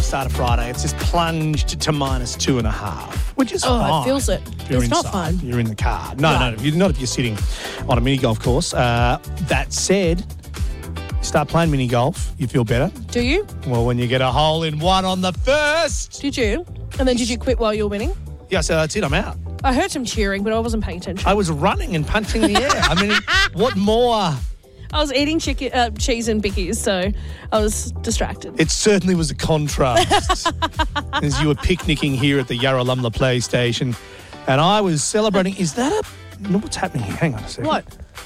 start of Friday. It's just plunged to -2.5, which is fine. It feels it. You're It's inside. not fun. You're in the car. No, not if you're sitting on a mini golf course. That said, you start playing mini golf, you feel better. Do you? Well, when you get a hole in one on the first. Did you? And then did you quit while you were winning? Yeah, so that's it. I'm out. I heard some cheering, but I wasn't paying attention. I was running and punching the air. I mean, what more? I was eating cheese and bickies, so I was distracted. It certainly was a contrast as you were picnicking here at the Yarralumla Play Station, and I was celebrating. Is that no, what's happening here? Hang on a second. What?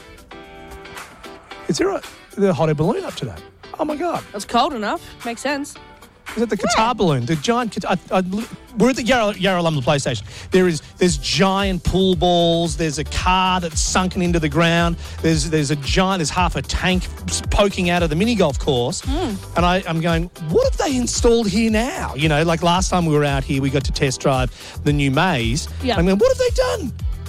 Is there a hot air balloon up today? Oh my God! It's cold enough. Makes sense. Is it the Qatar balloon? The giant Qatar. We're at the Yarralumla Play Station. There's giant pool balls. There's a car that's sunken into the ground. There's half a tank poking out of the mini golf course. And I'm going, what have they installed here now? You know, like last time we were out here, we got to test drive the new maze. Yeah. I'm going, what have they done?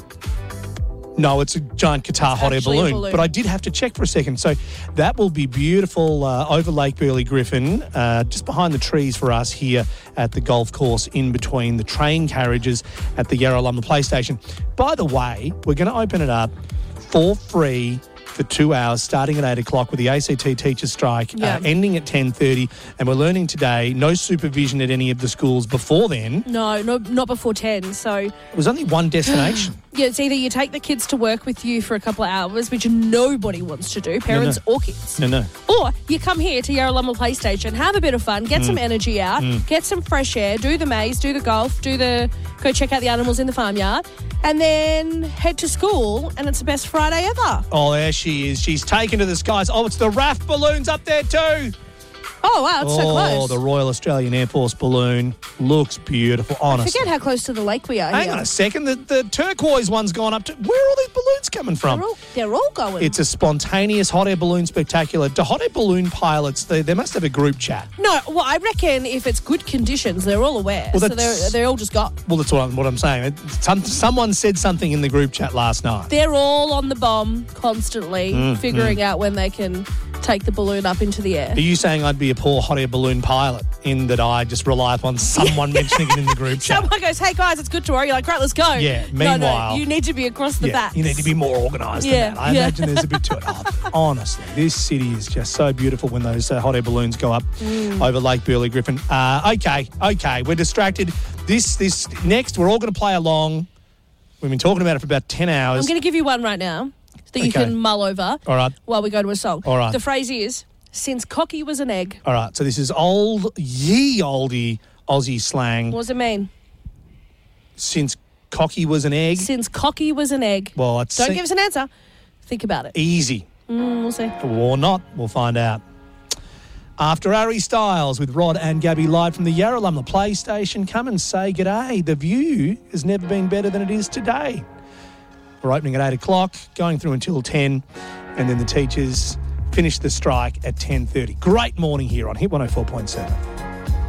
No, it's a giant Qatar hot air balloon. But I did have to check for a second. So that will be beautiful over Lake Burley Griffin, just behind the trees for us here at the golf course in between the train carriages at the Yarralumla Play Station. By the way, we're going to open it up for free for 2 hours, starting at 8 o'clock with the ACT teacher strike, ending at 10:30. And we're learning today, no supervision at any of the schools before then. No, not before 10. So It was only one destination. yeah, it's either you take the kids to work with you for a couple of hours, which nobody wants to do, parents or kids. No. Or you come here to Yarralumla Play Station, have a bit of fun, get some energy out, get some fresh air, do the maze, do the golf, go check out the animals in the farmyard, and then head to school, and it's the best Friday ever. Oh, there she is. She's taken to the skies. Oh, it's the RAF balloons up there too. Oh, wow, it's so close. Oh, the Royal Australian Air Force balloon looks beautiful, honestly. Forget how close to the lake we are Hang here. on a second. The turquoise one's gone up to... Where are all these balloons coming from? They're all going. It's a spontaneous hot air balloon spectacular. Do hot air balloon pilots, they must have a group chat. No, well, I reckon if it's good conditions, they're all aware. Well, so they're all just got. Well, that's what I'm saying. Someone said something in the group chat last night. They're all on the bomb constantly, figuring out when they can take the balloon up into the air. Are you saying I'd be a poor hot air balloon pilot in that I just rely upon someone mentioning it in the group chat? Someone goes, hey guys, it's good tomorrow. You're like, great, let's go. Yeah, meanwhile... No, you need to be across the back. You need to be more organised than that. I imagine there's a bit to it. Oh, honestly, this city is just so beautiful when those hot air balloons go up over Lake Burley Griffin. Okay, we're distracted. This next, we're all going to play along. We've been talking about it for about 10 hours. I'm going to give you one right now that you can mull over while we go to a song. All right. The phrase is, since cocky was an egg. All right, so this is oldie Aussie slang. What does it mean? Since cocky was an egg? Since cocky was an egg. Well, Don't give us an answer. Think about it. Easy. We'll see. Or not, we'll find out. After Ari Styles with Rod and Gabby live from the Yarralumla Play Station, come and say g'day. The view has never been better than it is today. We're opening at 8 o'clock, going through until 10, and then the teachers finish the strike at 10:30. Great morning here on Hit 104.7.